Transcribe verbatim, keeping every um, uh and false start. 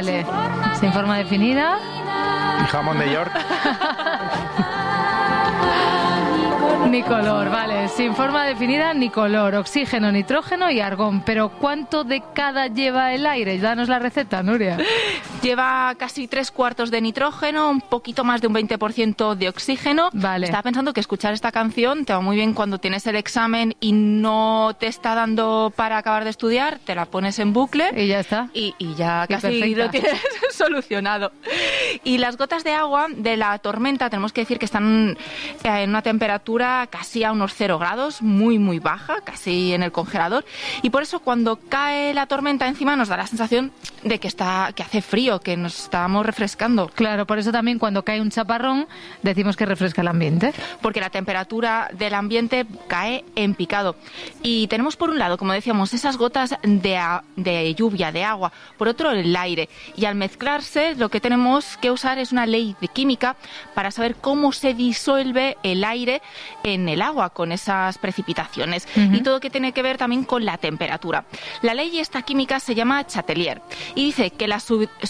Vale, sin forma definida. Y jamón de York. Ni color, vale, sin forma definida ni color, oxígeno, nitrógeno y argón. Pero ¿cuánto de cada lleva el aire? Danos la receta, Nuria. Lleva casi tres cuartos de nitrógeno, un poquito más de un veinte por ciento de oxígeno. Vale. Estaba pensando que escuchar esta canción te va muy bien cuando tienes el examen y no te está dando para acabar de estudiar, te la pones en bucle Y ya está. y, y ya Qué casi perfecta. lo tienes solucionado. Y las gotas de agua de la tormenta tenemos que decir que están en una temperatura casi a unos cero grados, muy muy baja, casi en el congelador, y por eso cuando cae la tormenta encima nos da la sensación de que está que hace frío, que nos estamos refrescando. Claro, por eso también cuando cae un chaparrón decimos que refresca el ambiente. Porque la temperatura del ambiente cae en picado. Y tenemos por un lado, como decíamos, esas gotas de, a, de lluvia, de agua, por otro el aire. Y al mezclarse lo que tenemos que usar es una ley de química para saber cómo se disuelve el aire en el agua con esas precipitaciones. Uh-huh. Y todo que tiene que ver también con la temperatura. La ley esta química se llama Chatelier y dice que la sub-